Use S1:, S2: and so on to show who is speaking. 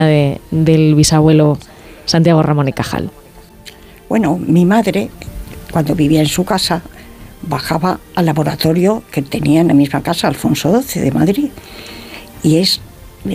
S1: del bisabuelo Santiago Ramón y Cajal?
S2: Bueno, mi madre, cuando vivía en su casa, bajaba al laboratorio que tenía en la misma casa, Alfonso XII de Madrid, y es